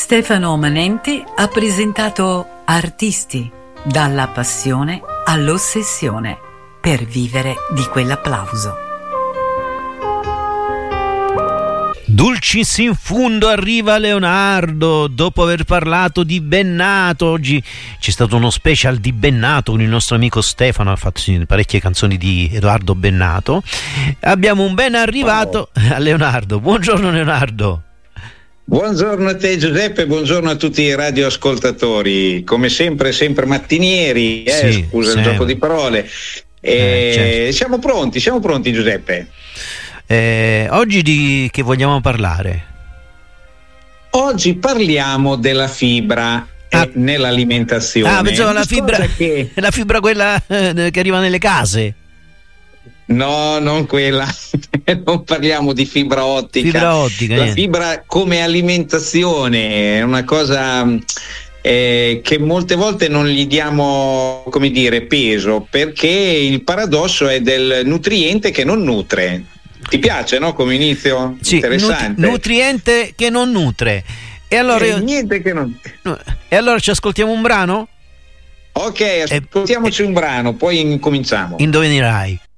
Stefano Manenti ha presentato Artisti, dalla passione all'ossessione, per vivere di quell'applauso. Dulcis in fundo arriva Leonardo, dopo aver parlato di Bennato. Oggi c'è stato uno special di Bennato con il nostro amico Stefano, ha fatto parecchie canzoni di Edoardo Bennato. Abbiamo un ben arrivato a Leonardo. Buongiorno Leonardo. Buongiorno a te Giuseppe, buongiorno a tutti i radioascoltatori, come sempre mattinieri, sì, scusa il gioco di parole. Certo. Siamo pronti Giuseppe. Oggi di che vogliamo parlare? Oggi parliamo della fibra nell'alimentazione. Pensavo la fibra quella che arriva nelle case. No, non quella, non parliamo di fibra ottica. La fibra come alimentazione è una cosa che molte volte non gli diamo, come dire, peso, perché il paradosso è del nutriente che non nutre. Ti piace, no? Come inizio? Sì, interessante. Nutriente che non nutre. E allora niente che non. E allora ci ascoltiamo un brano? Ok, ascoltiamoci un brano, poi incominciamo. Indovinerai.